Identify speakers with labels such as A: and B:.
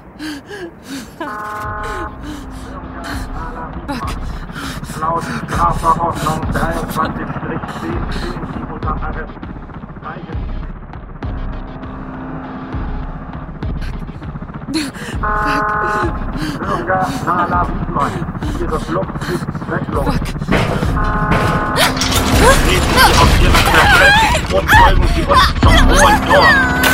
A: Laut Strafverordnung 23-10 stehen Sie unter Arrest. Bürger Nala Wiedmann, Ihre Flucht ist zwecklos. Treten Sie aus Ihrer Perspektive und folgen Sie uns zum Hohen Tor.